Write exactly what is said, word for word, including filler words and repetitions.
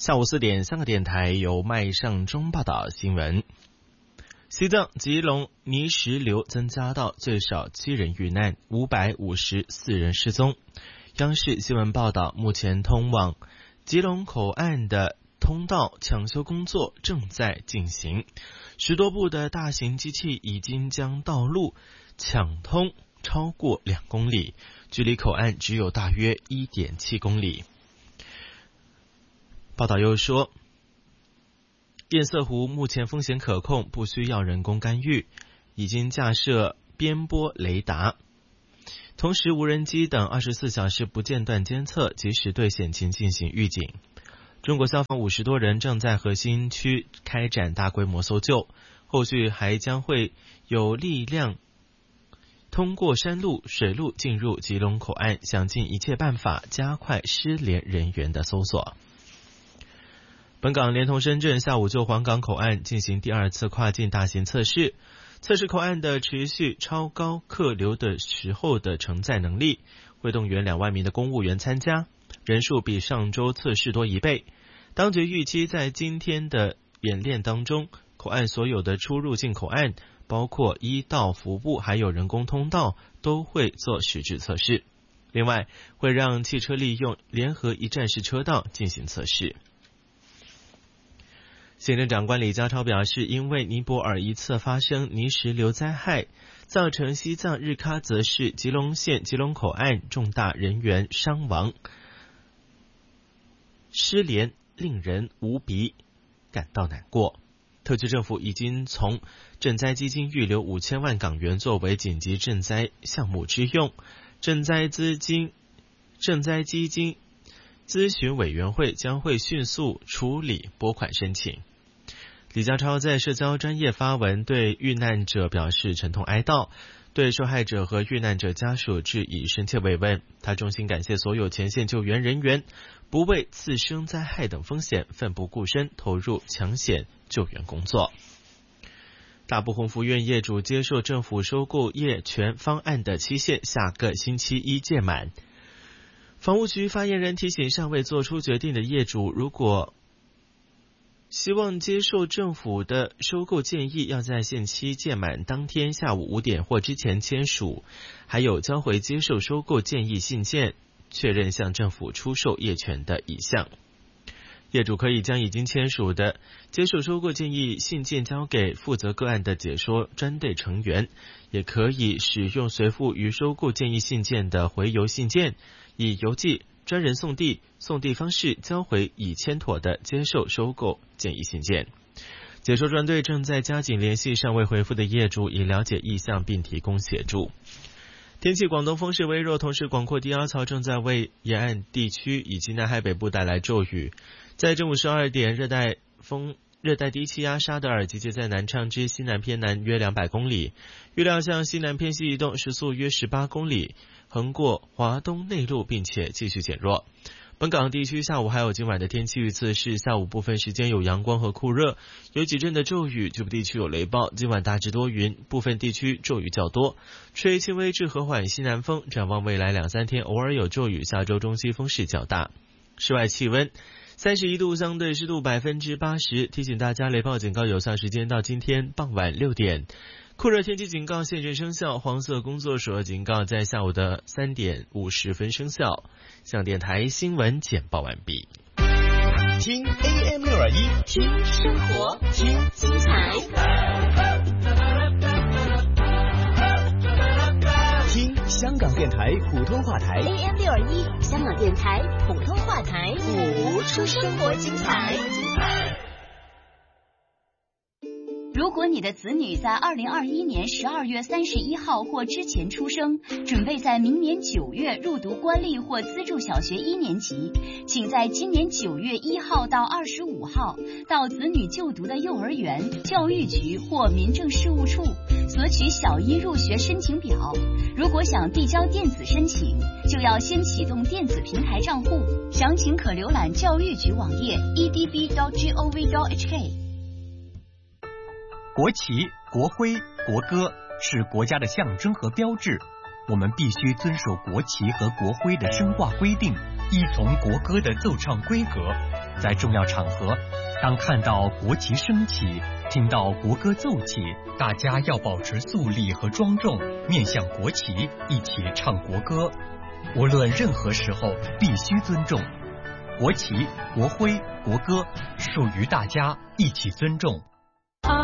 下午四点，香港电台由麦尚中报道新闻。西藏吉隆泥石流增加到最少七人遇难，五百五十四人失踪。央视新闻报道，目前通往吉隆口岸的通道抢修工作正在进行，十多部的大型机器已经将道路抢通超过两公里，距离口岸只有大约 一点七公里。报道又说，堰塞湖目前风险可控，不需要人工干预，已经架设边波雷达，同时无人机等二十四小时不间断监测，及时对险情进行预警。中国消防五十多人正在核心区开展大规模搜救，后续还将会有力量通过山路、水路进入吉隆口岸，想尽一切办法加快失联人员的搜索。本港连同深圳下午就黄港口岸进行第二次跨境大型测试，测试口岸的持续超高客流的时候的承载能力，会动员两万名的公务员参加，人数比上周测试多一倍。当局预期在今天的演练当中，口岸所有的出入境口岸，包括一道服部还有人工通道，都会做实质测试。另外，会让汽车利用联合一站式车道进行测试。行政长官李家超表示，因为尼泊尔一次发生泥石流灾害，造成西藏日喀则市吉隆县吉隆口岸重大人员伤亡，失联令人无比感到难过。特区政府已经从赈灾基金预留五千万港元作为紧急赈灾项目之用，赈灾资金赈灾基金咨询委员会将会迅速处理拨款申请。李家超在社交专页发文，对遇难者表示沉痛哀悼，对受害者和遇难者家属致以深切慰问。他衷心感谢所有前线救援人员，不畏次生灾害等风险，奋不顾身投入抢险救援工作。大埔鸿福苑业主接受政府收购业权方案的期限下个星期一届满。房屋局发言人提醒，尚未做出决定的业主，如果希望接受政府的收购建议，要在限期届满当天下午五点或之前签署，还有交回接受收购建议信件，确认向政府出售业权的意向。业主可以将已经签署的接受收购建议信件交给负责个案的解说专队成员，也可以使用随附于收购建议信件的回邮信件，以邮寄、专人送递、送递方式交回已签妥的接受收购建议信件。解说专队正在加紧联系尚未回复的业主，以了解意向并提供协助。天气，广东风势微弱，同时广阔低压槽正在为沿岸地区以及南海北部带来骤雨。在正午十二点，热带风热带低气压沙德尔集结在南昌之西南偏南约两百公里，预料向西南偏西移动，时速约十八公里，横过华东内陆，并且继续减弱。本港地区下午还有今晚的天气预测是，下午部分时间有阳光和酷热，有几阵的骤雨，局部地区有雷暴。今晚大致多云，部分地区骤雨较多，吹轻微至和缓西南风。展望未来两三天偶尔有骤雨，下周中期风势较大。室外气温三十一度，相对湿度百分之八十。提醒大家，雷暴警告有效时间到今天傍晚六点。酷热天气警告现正生效，黄色工作暑热警告在下午的三点五十分生效。向电台新闻简报完毕。 听 A M 六二一， 听生活，听精彩， 听香港电台普通话台 A M 六二一，香港电台普通话台， 谱出生活精彩。 如果你的子女在二零二一年十二月三十一号或之前出生，准备在明年九月入读官立或资助小学一年级，请在今年九月一号到二十五号到子女就读的幼儿园、教育局或民政事务处索取小一入学申请表。如果想递交电子申请，就要先启动电子平台账户，详情可浏览教育局网页 e d b dot gov dot h k。 国旗、国徽、国歌是国家的象征和标志，我们必须遵守国旗和国徽的生化规定， 依从国歌的奏唱规格。在重要场合，当看到国旗升起，听到国歌奏起，大家要保持肃立和庄重，面向国旗，一起唱国歌。无论任何时候，必须尊重国旗、国徽、国歌，属于大家，一起尊重。